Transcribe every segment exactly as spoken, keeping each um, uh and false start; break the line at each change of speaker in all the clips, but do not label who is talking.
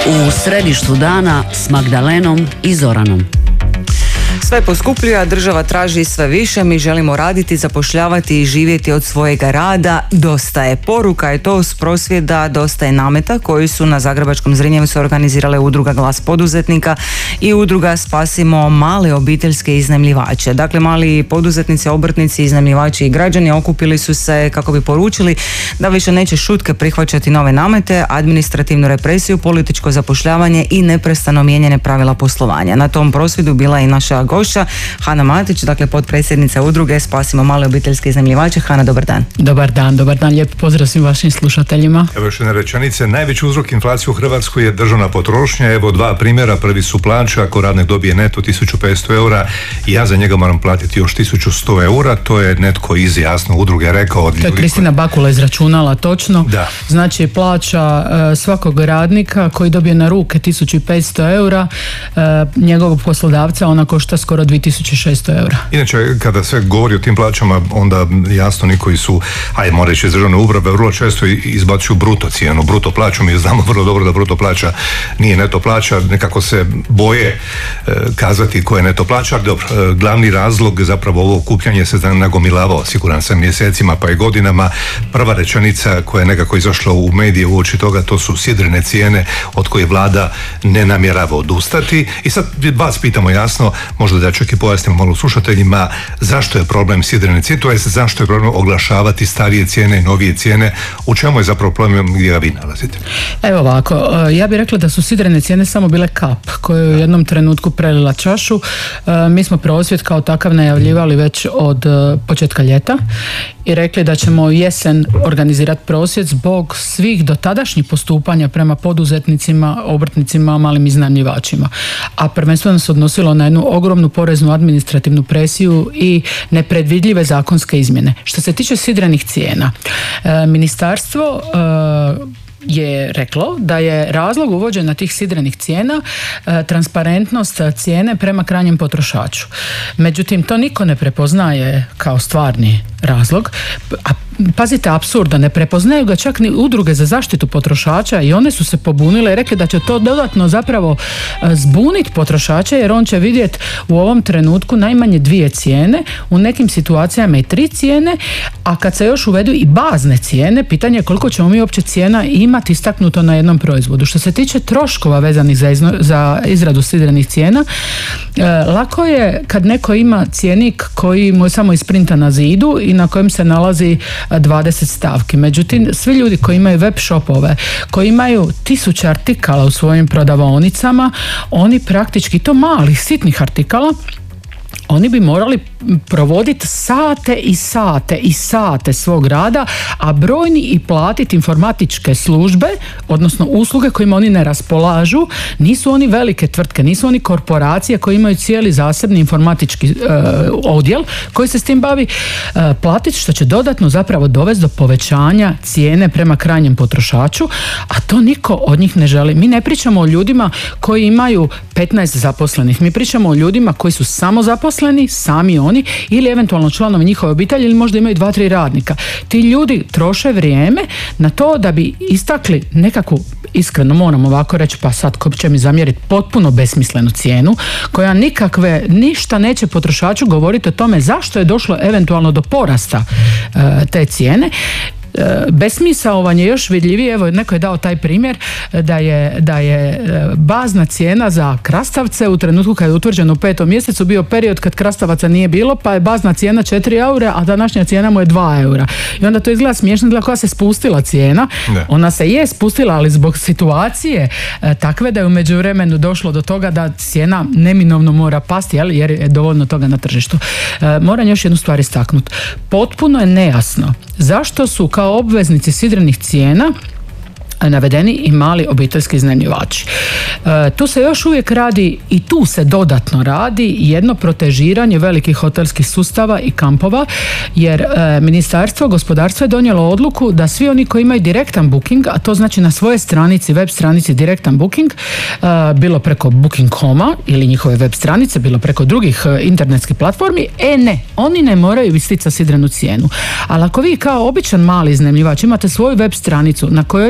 U središtu dana s Magdalenom i Zoranom.
Sve poskupljuje, a država traži sve više. Mi želimo raditi, zapošljavati i živjeti od svojega rada. Dosta je. Poruka je to s prosvjeda Dosta je nameta koji su na zagrebačkom Zrinjevcu organizirale udruga Glas poduzetnika i udruga Spasimo male obiteljske iznajmljivače. Dakle, mali poduzetnici, obrtnici, iznajmljivači i građani okupili su se kako bi poručili da više neće šutke prihvaćati nove namete, administrativnu represiju, političko zapošljavanje i neprestano mijenjane pravila poslovanja. Na tom prosvjedu bila je i naša gošća Hana Matić, dakle potpredsjednica udruge Spasimo male obiteljske iznajmljivače. Hana, dobar dan.
Dobar dan, dobar dan, lijep pozdrav svim vašim slušateljima.
Evo još jedna rečenica, najveći uzrok inflacije u Hrvatskoj je državna potrošnja. Evo dva primjera, prvi su plaće, ako radnik dobije neto tisuću petsto eura, ja za njega moram platiti još tisuću sto eura, to je netko iz jasno udruge rekao. Od
to je Kristina Bakula izračunala točno.
Da.
Znači plaća uh, svakog radnika koji dobije na ruke tisuću petsto eura, uh, njegovog poslodavca ona košta skoro dvije tisuće šesto eura.
Inače, kada se govori o tim plaćama, onda jasno oni koji su, ajde mora reći iz državne uprave, vrlo često izbacuju bruto cijenu, bruto plaću. Mi znamo vrlo dobro da bruto plaća nije neto plaća, nekako se boje e, kazati koja je neto plaća, ali dobro, e, glavni razlog zapravo ovo okupljanje se nagomilavao, siguran sam, mjesecima pa i godinama. Prva rečenica koja je nekako izašla u medije uoči toga, to su sidrene cijene od koje vlada ne namjerava odustati. I sad vas pitamo jasno, možda da čak i pojasnimo malo slušateljima, zašto je problem sidrene cijene, to je zašto je problem oglašavati starije cijene i novije cijene, u čemu je zapravo problem gdje ga vi nalazite?
Evo ovako, ja bih rekla da su sidrene cijene samo bile kap koja je u jednom trenutku prelila čašu. Mi smo prosvjed kao takav najavljivali već od početka ljeta i rekli da ćemo jesen organizirati prosvjed zbog svih dotadašnjih postupanja prema poduzetnicima, obrtnicima, malim iznajmljivačima. A prvenstveno se odnosilo na jednu ogromnu poreznu administrativnu presiju i nepredvidljive zakonske izmjene. Što se tiče sidrenih cijena, ministarstvo je reklo da je razlog uvođenja tih sidrenih cijena e, transparentnost cijene prema krajnjem potrošaču. Međutim, to niko ne prepoznaje kao stvarni razlog. A pazite, apsurda, ne prepoznaju ga čak ni udruge za zaštitu potrošača i one su se pobunile i rekli da će to dodatno zapravo zbuniti potrošača jer on će vidjeti u ovom trenutku najmanje dvije cijene, u nekim situacijama i tri cijene, a kad se još uvedu i bazne cijene, pitanje je koliko ćemo mi uopće cijena imati istaknuto na jednom proizvodu. Što se tiče troškova vezanih za, izno, za izradu sidrenih cijena, e, lako je kad neko ima cjenik koji mu je samo isprinta na zidu i na kojem se nalazi dvadeset stavki. Međutim, svi ljudi koji imaju web shopove, koji imaju tisuće artikala u svojim prodavaonicama, oni praktički, to malih, sitnih artikala, oni bi morali provoditi sate i sate i sate svog rada, a brojni i platiti informatičke službe, odnosno usluge kojima oni ne raspolažu. Nisu oni velike tvrtke, nisu oni korporacije koje imaju cijeli zasebni informatički e, odjel koji se s tim bavi, e, platiti, što će dodatno zapravo dovesti do povećanja cijene prema krajnjem potrošaču, a to niko od njih ne želi. Mi ne pričamo o ljudima koji imaju petnaest zaposlenih, mi pričamo o ljudima koji su samo zaposleni, sami oni, ili eventualno članovi njihove obitelji, ili možda imaju dva, tri radnika. Ti ljudi troše vrijeme na to da bi istakli nekakvu, iskreno moram ovako reći, pa sad ko će mi zamjeriti, potpuno besmislenu cijenu, koja nikakve, ništa neće potrošaču govoriti o tome zašto je došlo eventualno do porasta e, te cijene. Besmisao vam je još vidljivije, evo neko je dao taj primjer da je, da je bazna cijena za krastavce u trenutku kad je utvrđeno u petom mjesecu bio period kad krastavaca nije bilo, pa je bazna cijena četiri eura, a današnja cijena mu je dva eura. I onda to izgleda smiješno, da koja se spustila cijena. Ne. Ona se je spustila, ali zbog situacije takve da je u međuvremenu došlo do toga da cijena neminovno mora pasti, jel, jer je dovoljno toga na tržištu. Moram još jednu stvar istaknuti. Potpuno je nejasno zašto su kao obveznici sidrenih cijena navedeni i mali obiteljski iznajmljivači. E, tu se još uvijek radi i tu se dodatno radi jedno protežiranje velikih hotelskih sustava i kampova, jer e, Ministarstvo gospodarstva je donijelo odluku da svi oni koji imaju direktan booking, a to znači na svojoj stranici, web stranici direktan booking, e, bilo preko booking koma ili njihove web stranice, bilo preko drugih e, internetskih platformi, e ne, oni ne moraju isticati sidrenu cijenu. Ali ako vi kao običan mali iznajmljivač imate svoju web stranicu na kojoj su navedeni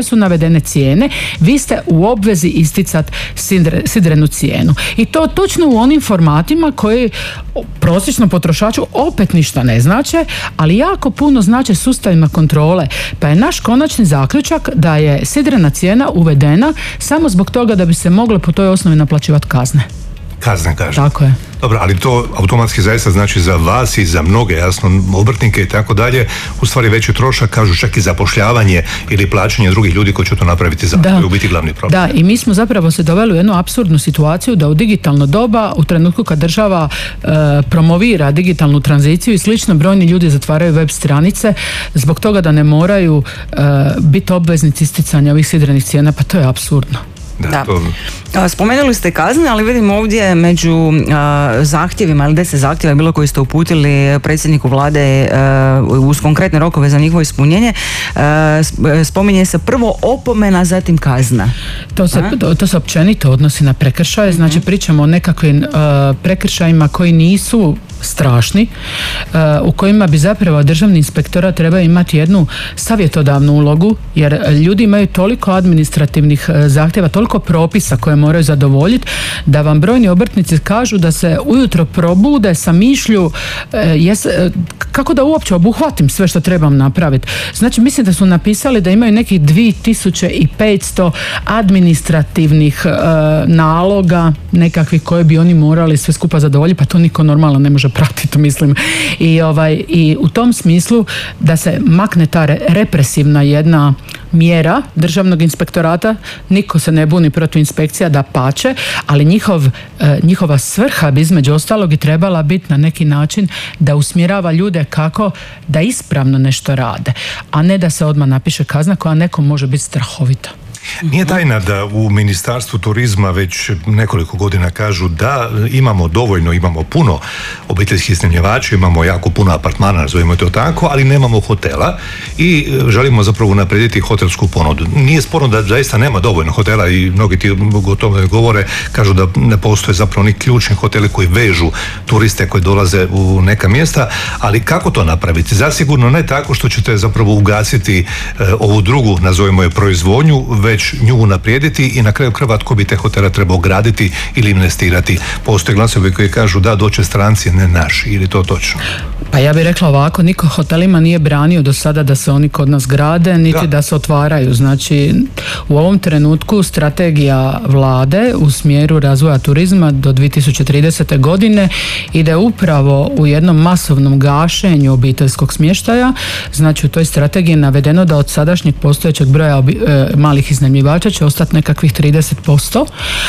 uvedene cijene, vi ste u obvezi isticati sidre, sidrenu cijenu. I to točno u onim formatima koji prosječnom potrošaču opet ništa ne znače, ali jako puno znače sustavima kontrole. Pa je naš konačni zaključak da je sidrena cijena uvedena samo zbog toga da bi se mogle po toj osnovi naplaćivati kazne.
Kazne, kaže.
Tako je.
Dobro, ali to automatski zaista znači za vas i za mnoge, jasno, obrtnike i tako dalje, u stvari veći trošak, kažu čak i zapošljavanje ili plaćanje drugih ljudi koji će to napraviti za. To je u biti glavni problem.
Da, i mi smo zapravo se doveli u jednu apsurdnu situaciju da u digitalno doba, u trenutku kad država e, promovira digitalnu tranziciju i slično, brojni ljudi zatvaraju web stranice zbog toga da ne moraju e, biti obveznici isticanja ovih sidrenih cijena, pa to je apsurdno.
Da.
Da, to...
Spomenuli ste kazne, ali vidimo ovdje među uh, zahtjevima, ili deset zahtjeva je bilo koji ste uputili predsjedniku vlade uh, uz konkretne rokove za njihovo ispunjenje. Uh, spominje se prvo opomena, zatim kazna.
To se, to, to se općenito odnosi na prekršaje, znači pričamo o nekakvim uh, prekršajima koji nisu strašni, uh, u kojima bi zapravo državni inspektorat treba imati jednu savjetodavnu ulogu, jer ljudi imaju toliko administrativnih uh, zahtjeva, toliko propisa koje moraju zadovoljiti, da vam brojni obrtnici kažu da se ujutro probude sa mišlju uh, jes, uh, kako da uopće obuhvatim sve što trebam napraviti. Znači, mislim da su napisali da imaju nekih dvije tisuće petsto administrativnih uh, naloga, nekakvih koje bi oni morali sve skupa zadovoljiti, pa to niko normalno ne može pratiti, mislim. I, ovaj, i u tom smislu da se makne ta represivna jedna mjera državnog inspektorata, niko se ne buni protiv inspekcija, da pače, ali njihov, njihova svrha bi između ostalog i trebala biti na neki način da usmjerava ljude kako da ispravno nešto rade, a ne da se odmah napiše kazna koja nekom može biti strahovita.
Nije tajna da u Ministarstvu turizma već nekoliko godina kažu da imamo dovoljno, imamo puno obiteljskih iznajmljivača, imamo jako puno apartmana, nazovimo to tako, ali nemamo hotela i želimo zapravo unaprijediti hotelsku ponudu. Nije sporno da zaista nema dovoljno hotela i mnogi ti o tome govore, kažu da ne postoje zapravo oni ključni hoteli koji vežu turiste koji dolaze u neka mjesta, ali kako to napraviti? Zasigurno ne tako što ćete zapravo ugasiti e, ovu drugu, nazovimo je, proizvodnju, već nju unaprijediti i na kraju krajeva tko bi te hotela trebao graditi ili investirati. Postoje glasovi koji kažu da doće stranci, ne naši, ili to točno?
Pa ja bih rekla ovako, niko hotelima nije branio do sada da se oni kod nas grade, niti da, da se otvaraju. Znači, u ovom trenutku strategija vlade u smjeru razvoja turizma do dvije tisuće tridesete. godine ide upravo u jednom masovnom gašenju obiteljskog smještaja. Znači, u toj strategiji je navedeno da od sadašnjeg postojećeg broja obi, e, malih iznajmljivača će ostati nekakvih trideset posto,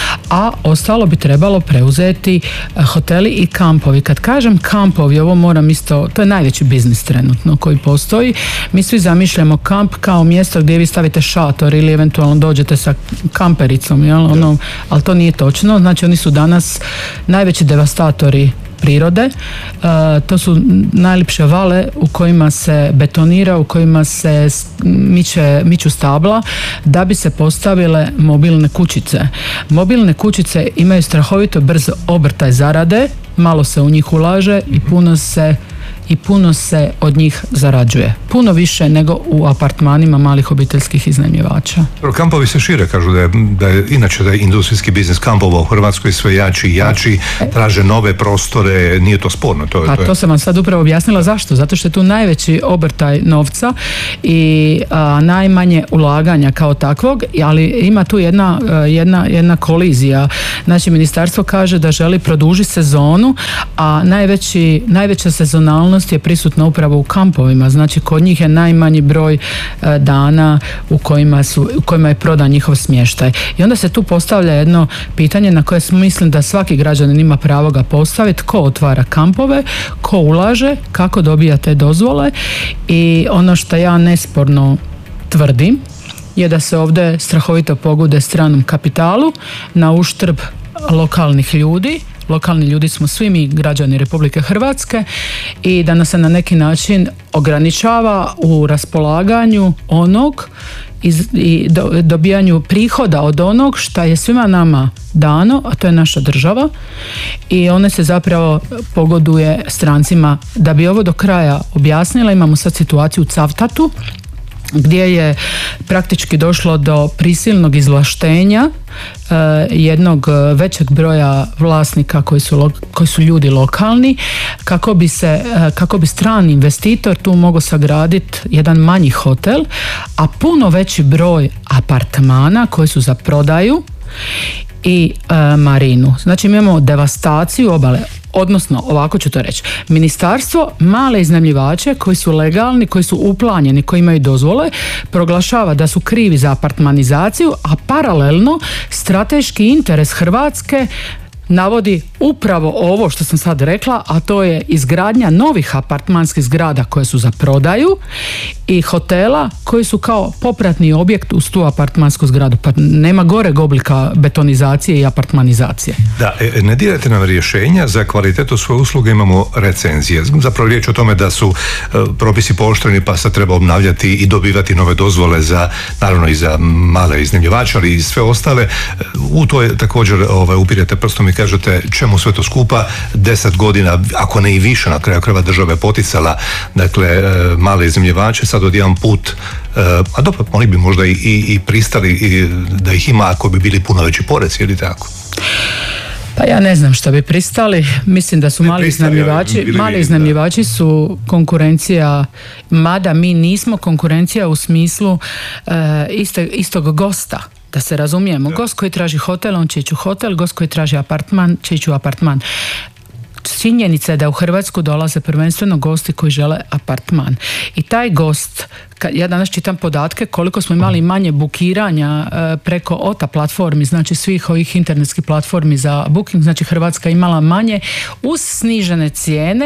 a ostalo bi trebalo preuzeti hoteli i kampovi. Kad kažem kampovi, ovo moram isto, to je najveći biznis trenutno koji postoji. Mi svi zamišljamo kamp kao mjesto gdje vi stavite šator ili eventualno dođete sa kampericom, jel? Ono, ali to nije točno. Znači, oni su danas najveći devastatori prirode. Uh, to su najljepše vale u kojima se betonira, u kojima se miče, miču stabla da bi se postavile mobilne kućice. Mobilne kućice imaju strahovito brz obrtaj zarade, malo se u njih ulaže i puno se i puno se od njih zarađuje. Puno više nego u apartmanima malih obiteljskih iznajmljivača.
Kampovi se šire, kažu da je, da je inače da je industrijski biznis kampova u Hrvatskoj sve jači i jači, traže nove prostore, nije to sporno. To,
pa
to, je...
to sam vam sad upravo objasnila zašto. Zato što je tu najveći obrtaj novca i a, najmanje ulaganja kao takvog, ali ima tu jedna, jedna, jedna kolizija. Znači, ministarstvo kaže da želi produžiti sezonu, a najveći, najveća sezonalnost je prisutna upravo u kampovima, znači kod njih je najmanji broj e, dana u kojima, su, u kojima je prodan njihov smještaj. I onda se tu postavlja jedno pitanje na koje mislim da svaki građanin ima pravo ga postaviti, ko otvara kampove, ko ulaže, kako dobija te dozvole, i ono što ja nesporno tvrdim je da se ovdje strahovito pogoduje stranom kapitalu na uštrb lokalnih ljudi. Lokalni ljudi smo svi mi građani Republike Hrvatske i da nas se na neki način ograničava u raspolaganju onog iz, i do, dobijanju prihoda od onog što je svima nama dano, a to je naša država, i one se zapravo pogoduje strancima. Da bi ovo do kraja objasnila, imamo sad situaciju u Cavtatu gdje je praktički došlo do prisilnog izvlaštenja uh, jednog većeg broja vlasnika koji su, lo, koji su ljudi lokalni, kako bi se, uh, kako bi strani investitor tu mogao sagraditi jedan manji hotel, a puno veći broj apartmana koji su za prodaju i uh, marinu. Znači mi imamo devastaciju obale. Odnosno, ovako ću to reći, ministarstvo male iznajmljivače koji su legalni, koji su uplanjeni, koji imaju dozvole, proglašava da su krivi za apartmanizaciju, a paralelno strateški interes Hrvatske navodi upravo ovo što sam sad rekla, a to je izgradnja novih apartmanskih zgrada koje su za prodaju i hotela koji su kao popratni objekt uz tu apartmansku zgradu. Pa nema goreg oblika betonizacije i apartmanizacije.
Da, ne dirajte nam rješenja, za kvalitetu svoje usluge imamo recenzije. Zapravo riječ o tome da su uh, propisi pooštreni, pa sad treba obnavljati i dobivati nove dozvole za, naravno i za male iznajmljivače, ali i sve ostale. U to je također ovaj, upirete prstom i kažete čemu sve to skupa. Deset godina, ako ne i više, na kraju krajeva država je poticala, dakle, male iznajmljivače, sad odjedan put, a dobro, oni bi možda i, i, i pristali i da ih ima ako bi bili puno veći porezi, ili tako?
Pa ja ne znam što bi pristali, mislim da su mali iznajmljivači, mali iznajmljivači su konkurencija, mada mi nismo konkurencija u smislu uh, iste, istog gosta. Da se razumijemo, da. Gost koji traži hotel, on će ići u hotel, gost koji traži apartman, će ići u apartman. Činjenica je da u Hrvatsku dolaze prvenstveno gosti koji žele apartman. I taj gost, ja danas čitam podatke koliko smo imali manje bukiranja preko O T A platformi, znači svih ovih internetskih platformi za booking, znači Hrvatska imala manje uz snižene cijene.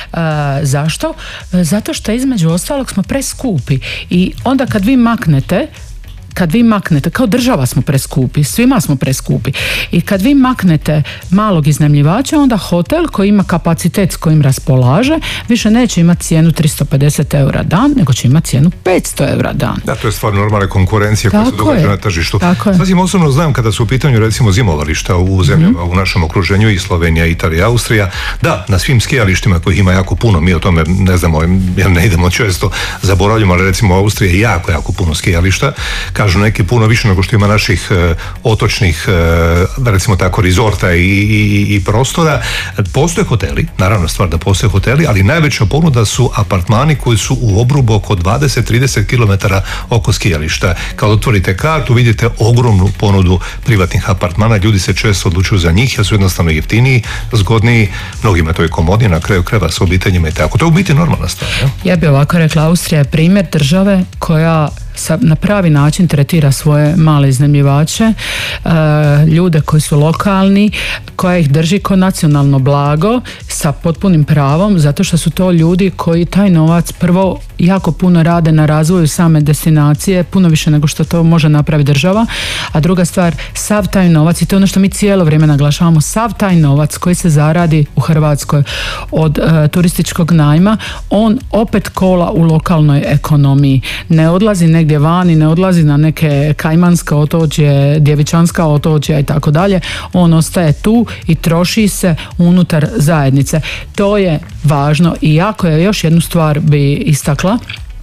Zašto? Zato što između ostalog smo preskupi. I onda kad vi maknete kad vi maknete, kao država smo preskupi, svima smo preskupi, i kad vi maknete malog iznajmljivača, onda hotel koji ima kapacitet s kojim raspolaže više neće imati cijenu tristo pedeset eura dan, nego će imati cijenu petsto eura dan. Da,
to je stvar normalne konkurencije koja se događa na tržištu. Sasvim osobno znam kada su u pitanju recimo zimovališta u zemljama, mm. u našem okruženju, i Slovenija, Italija, Austrija, da, na svim skijalištima kojih ima jako puno, mi o tome ne znamo, jer ne idemo često, zaboravljamo, ali recimo u Austriji je jako, jako puno skijališta. Kažu neki puno više nego što ima naših e, otočnih, e, recimo tako, rezorta i, i, i prostora. Postoje hoteli, naravno stvar da postoje hoteli, ali najveća ponuda su apartmani koji su u obrubu oko dvadeset do trideset kilometara oko skijališta. Kad otvorite kartu vidite ogromnu ponudu privatnih apartmana, ljudi se često odlučuju za njih jer su jednostavno jeftiniji, zgodniji, mnogima to je komodnije, na kraju krajeva s obiteljima i tako. To je u biti normalna stvar. Ja,
ja bih ovako rekla, Austrija je primjer države koja na pravi način tretira svoje male iznajmljivače, ljude koji su lokalni, koja ih drži kao nacionalno blago sa potpunim pravom, zato što su to ljudi koji taj novac prvo jako puno rade na razvoju same destinacije, puno više nego što to može napraviti država, a druga stvar, sav taj novac, i to je ono što mi cijelo vrijeme naglašavamo, sav taj novac koji se zaradi u Hrvatskoj od uh, turističkog najma, on opet kola u lokalnoj ekonomiji, ne odlazi negdje vani, ne odlazi na neke Kajmanska otočje, Djevičanska otočja i tako dalje, on ostaje tu i troši se unutar zajednice. To je važno i jako je, još jednu stvar bi istakla,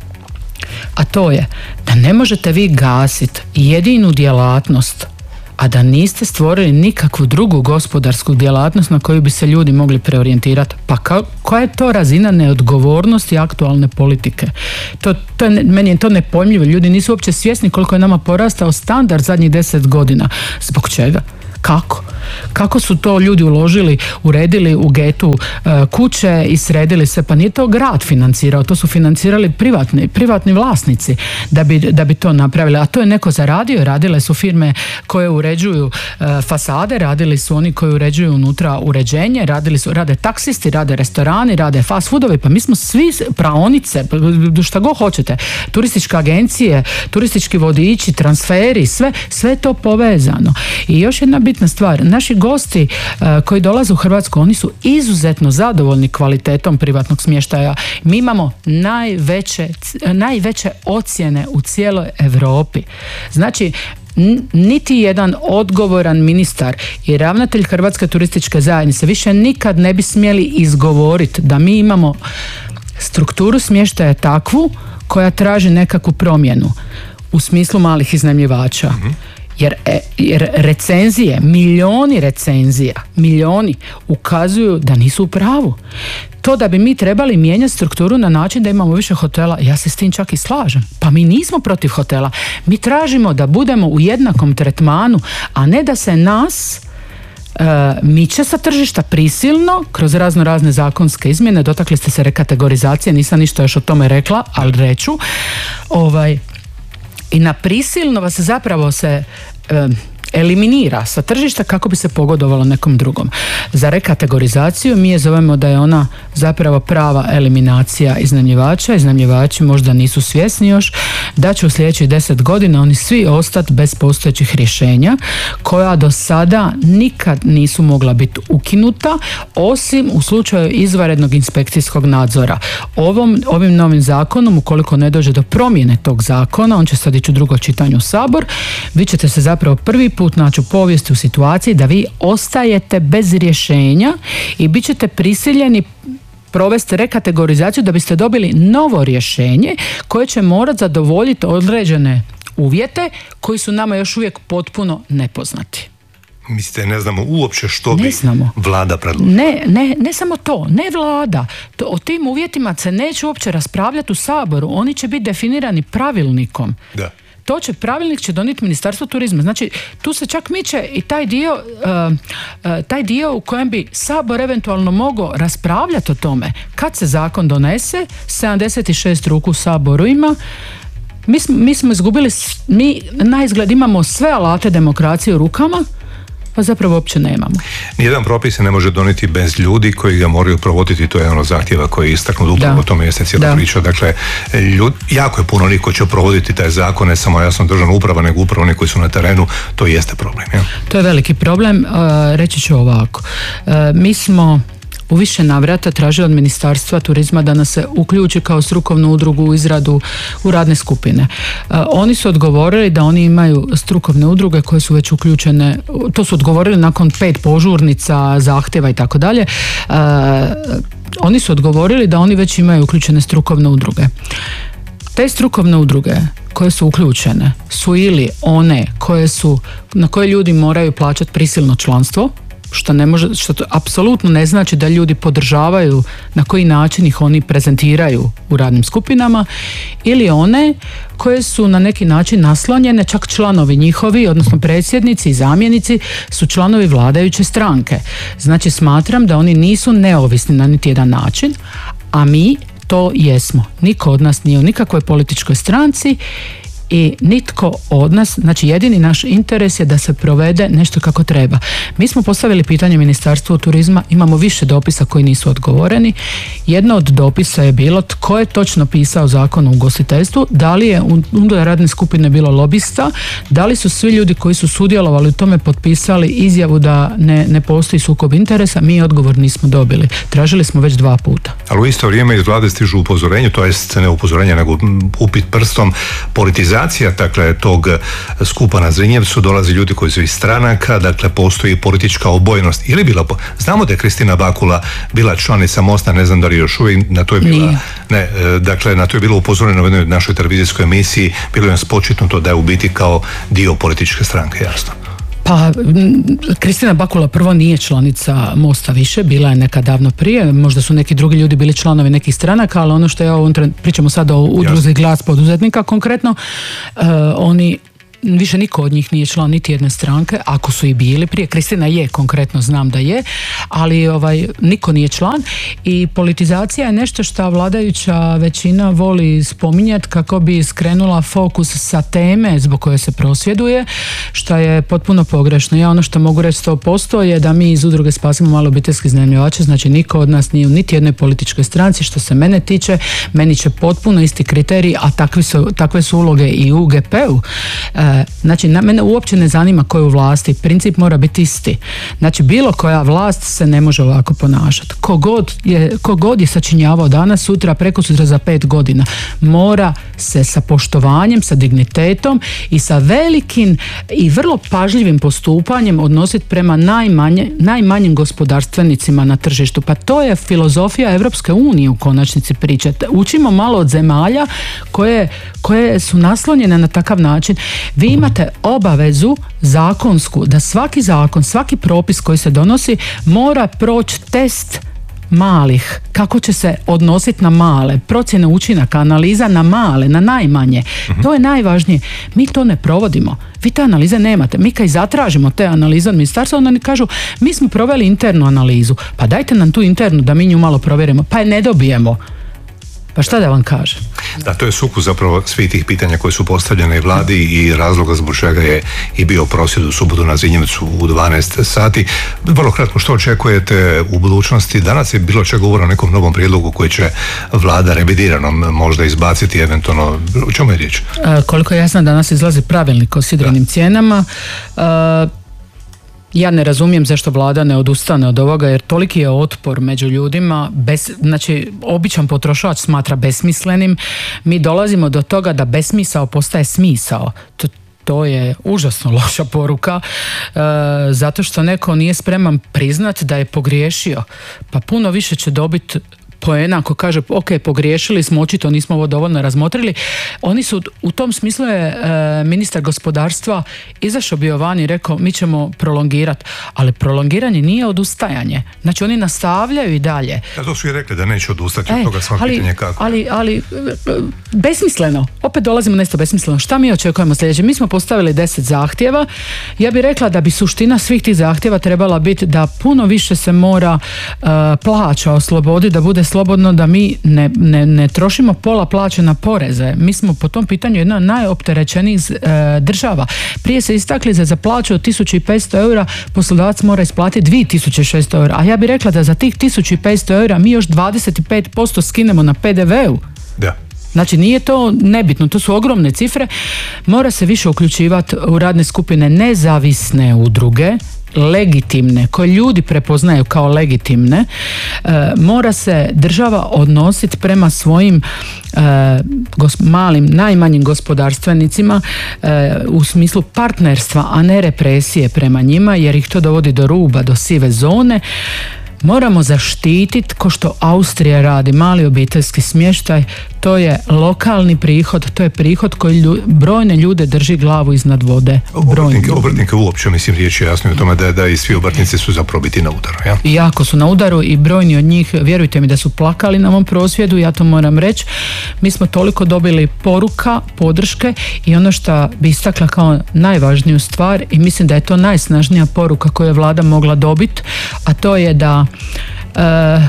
a to je da ne možete vi gasiti jedinu djelatnost, a da niste stvorili nikakvu drugu gospodarsku djelatnost na koju bi se ljudi mogli preorijentirati. Pa ka, koja je to razina neodgovornosti aktualne politike? To, to je, meni je to nepojmljivo. Ljudi nisu uopće svjesni koliko je nama porastao standard zadnjih deset godina. Zbog čega? Kako? Kako su to ljudi uložili, uredili u getu e, kuće i sredili se? Pa nije to grad financirao, to su financirali privatni, privatni vlasnici da bi, da bi to napravili. A to je neko zaradio, radile su firme koje uređuju e, fasade, radili su oni koji uređuju unutra uređenje, radili su, rade taksisti, rade restorani, rade fast foodovi, pa mi smo svi praonice, šta god hoćete, turističke agencije, turistički vodiči, transferi, sve, sve je to povezano. I još jedna bitna stvar, naši gosti uh, koji dolaze u Hrvatsku, oni su izuzetno zadovoljni kvalitetom privatnog smještaja. Mi imamo najveće, najveće ocjene u cijeloj Europi. Znači, niti jedan odgovoran ministar i ravnatelj Hrvatske turističke zajednice više nikad ne bi smjeli izgovoriti da mi imamo strukturu smještaja takvu koja traži nekakvu promjenu u smislu malih iznajmljivača. Mm-hmm. Jer, jer recenzije, milijoni recenzija, milijoni ukazuju da nisu u pravu. To da bi mi trebali mijenjati strukturu na način da imamo više hotela, ja se s tim čak i slažem. Pa mi nismo protiv hotela. Mi tražimo da budemo u jednakom tretmanu, a ne da se nas uh, miče sa tržišta prisilno kroz razno razne zakonske izmjene. Dotakli ste se rekategorizacije, nisam ništa još o tome rekla, ali reću. Ovaj, I na prisilno vas zapravo se um, eliminira sa tržišta kako bi se pogodovalo nekom drugom. Za rekategorizaciju mi je zovemo da je ona zapravo prava eliminacija iznajmljivača. Iznajmljivači možda nisu svjesni još da će u sljedećih deset godina oni svi ostati bez postojećih rješenja koja do sada nikad nisu mogla biti ukinuta osim u slučaju izvanrednog inspekcijskog nadzora. Ovom, ovim novim zakonom, ukoliko ne dođe do promjene tog zakona, on će sad ići u drugo čitanje u Sabor, vi ćete se zapravo prvi put naći u povijesti u situaciji da vi ostajete bez rješenja i bit ćete prisiljeni provesti rekategorizaciju da biste dobili novo rješenje koje će morati zadovoljiti određene uvjete koji su nama još uvijek potpuno nepoznati.
Mislite, ne znamo uopće što
ne
bi
znamo.
Vlada predložila?
Ne, ne, ne samo to, ne Vlada. To, o tim uvjetima se neće uopće raspravljati u Saboru, oni će biti definirani pravilnikom.
Da.
To će, pravilnik će donijeti Ministarstvo turizma. Znači, tu se čak miče i taj dio, uh, uh, taj dio u kojem bi Sabor eventualno mogao raspravljati o tome. Kad se zakon donese, sedamdeset šest ruku u Saboru ima, mi smo, mi smo izgubili, mi na izgled imamo sve alate demokracije u rukama, a zapravo uopće nemamo.
Nijedan propis se ne može donijeti bez ljudi koji ga moraju provoditi, to je ono zahtjeva koji je istaknut upravo o tome jeste cijela priča. Dakle, ljud, jako je puno onih koji će provoditi taj zakon, ne samo jasno državna uprava, nego upravo oni koji su na terenu, to jeste problem. Ja?
To je veliki problem, uh, reći ću ovako. Uh, mi smo u više navrata tražili od Ministarstva turizma da nas se uključi kao strukovnu udrugu u izradu u radne skupine. Uh, oni su odgovorili da oni imaju strukovne udruge koje su već uključene, to su odgovorili nakon pet požurnica, zahtjeva i tako dalje. Oni su odgovorili da oni već imaju uključene strukovne udruge. Te strukovne udruge koje su uključene su ili one koje su, na koje ljudi moraju plaćati prisilno članstvo, što ne može, što to apsolutno ne znači da ljudi podržavaju na koji način ih oni prezentiraju u radnim skupinama, ili one koje su na neki način naslonjene, čak članovi njihovi, odnosno predsjednici i zamjenici su članovi vladajuće stranke. Znači smatram da oni nisu neovisni na niti jedan način, a mi to jesmo. Niko od nas nije u nikakvoj političkoj stranci i nitko od nas, znači jedini naš interes je da se provede nešto kako treba. Mi smo postavili pitanje Ministarstvu turizma, imamo više dopisa koji nisu odgovoreni. Jedno od dopisa je bilo tko je točno pisao zakon o ugostiteljstvu, da li je unutar radne skupine bilo lobista, da li su svi ljudi koji su sudjelovali u tome potpisali izjavu da ne, ne postoji sukob interesa. Mi odgovor nismo dobili. Tražili smo već dva puta.
Ali u isto vrijeme iz Vlade stižu upozorenje, to jest ne upozorenje nego upit prstom, politizacija dakle tog skupa na Zrinjevcu, dolazi ljudi koji su iz stranaka, dakle postoji politička obojenost. Ili bila, znamo da je Kristina Bakula bila članica Mosta, ne znam da li još uvijek, na to je bila, ne, dakle na to je bilo upozoreno u jednoj našoj televizijskoj emisiji, bilo je spočitnuto da je u biti kao dio političke stranke, jasno.
Pa, Kristina Bakula prvo nije članica Mosta više, bila je nekad davno prije, možda su neki drugi ljudi bili članovi nekih stranaka, ali ono što ja ovom trenutku, pričamo sad o udruzi Glas poduzetnika konkretno, uh, oni više niko od njih nije član niti jedne stranke, ako su i bili prije. Kristina je, konkretno znam da je, ali ovaj, niko nije član i politizacija je nešto što vladajuća većina voli spominjati kako bi skrenula fokus sa teme zbog koje se prosvjeduje, što je potpuno pogrešno. Ja ono što mogu reći sto posto je da mi iz udruge Spasimo malo obiteljske iznajmljivače, znači niko od nas nije u niti jednoj političkoj stranci. Što se mene tiče, meni će potpuno isti kriterij, a takvi su, takve su uloge i u U G P-u. E, znači, na mene uopće ne zanima ko je u vlasti, princip mora biti isti. Znači, bilo koja vlast se ne može ovako ponašati. Kogod je, kogod je sačinjavao danas, sutra, preko sutra, za pet godina, mora se sa poštovanjem, sa dignitetom i sa velikim i vrlo pažljivim postupanjem odnositi prema najmanje, najmanjim gospodarstvenicima na tržištu. Pa to je filozofija Europske unije u konačnici priče. Učimo malo od zemalja koje, koje su naslonjene na takav način. Vi imate obavezu zakonsku da svaki zakon, svaki propis koji se donosi mora proći test malih, kako će se odnositi na male, procjene učinaka, analiza na male, na najmanje. Mm-hmm. To je najvažnije. Mi to ne provodimo. Vi te analize nemate. Mi kad zatražimo te analize od ministarstva, onda oni kažu, mi smo proveli internu analizu. Pa dajte nam tu internu da mi nju malo provjerimo. Pa je ne dobijemo. Pa šta da vam kažem?
Da, to je sukus zapravo svih tih pitanja koje su postavljene i vladi i razloga zbog čega je i bio prosvjed u subotu na Zrinjevcu u dvanaest sati. Vrlo kratko, što očekujete u budućnosti? Danas je bilo čega govora o nekom novom prijedlogu koji će vlada revidiranom možda izbaciti eventualno. O čemu je riječ?
E, koliko ja znam, danas izlazi pravilnik o sidrenim da. cijenama. E, Ja ne razumijem zašto vlada ne odustane od ovoga, jer toliki je otpor među ljudima, bez, znači običan potrošač smatra besmislenim. Mi dolazimo do toga da besmisao postaje smisao. To, to je užasno loša poruka, e, zato što neko nije spreman priznat da je pogriješio. Pa puno više će dobiti poena ako kaže, ok, pogriješili smo, očito nismo ovo dovoljno razmotrili. Oni su, u tom smislu je e, ministar gospodarstva izašao bio van i rekao, mi ćemo prolongirati, ali prolongiranje nije odustajanje. Znači oni nastavljaju i dalje.
Ja, to su i rekli da neće odustati od toga, svako pitanje kako.
Ali, ali besmisleno, opet dolazimo na isto besmisleno. Šta mi očekujemo sljedeće? Mi smo postavili deset zahtjeva. Ja bih rekla da bi suština svih tih zahtjeva trebala biti da puno više se mora uh, plaća osloboditi, da bude slobodno, da mi ne, ne, ne trošimo pola plaće na poreze. Mi smo po tom pitanju jedna od najopterećenijih e, država. Prije se istakli za, za plaću od tisuću petsto eura poslodavac mora isplatiti dvije tisuće šesto eura, a ja bih rekla da za tih tisuću petsto eura mi još dvadeset pet posto skinemo na pe de veu.
Da.
Znači nije to nebitno, to su ogromne cifre. Mora se više uključivati u radne skupine nezavisne udruge, legitimne, koje ljudi prepoznaju kao legitimne. E, mora se država odnositi prema svojim e, gos, malim, najmanjim gospodarstvenicima e, u smislu partnerstva, a ne represije prema njima, jer ih to dovodi do ruba, do sive zone. Moramo zaštititi, ko što Austrija radi, mali obiteljski smještaj. To je lokalni prihod, to je prihod koji lju, brojne ljude drži glavu iznad vode.
Obrtnike, obrtnike uopće, mislim, riječ je jasno o tome da, da i svi obrtnici su zapravo biti na udaru. Ja?
I jako su na udaru i brojni od njih, vjerujte mi da su plakali na ovom prosvjedu, ja to moram reći. Mi smo toliko dobili poruka, podrške i ono što bi istakla kao najvažniju stvar i mislim da je to najsnažnija poruka koju je vlada mogla dobiti, a to je da e,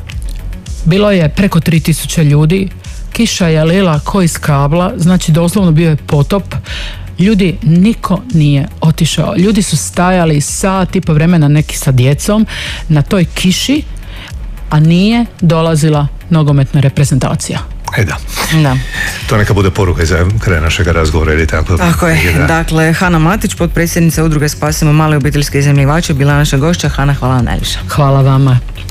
bilo je preko tri tisuće ljudi, kiša je lila ko iz kabla, znači doslovno bio je potop. Ljudi, niko nije otišao. Ljudi su stajali sat i po vremena, neki sa djecom, na toj kiši, a nije dolazila nogometna reprezentacija.
E da.
Da.
To neka bude poruka za kraj našega razgovora ili tako.
Tako je. Da. Dakle, Hana Matić, potpredsjednica udruge Spasimo male obiteljske iznajmljivače, bila naša gošća. Hana, hvala vam najviše.
Hvala vama.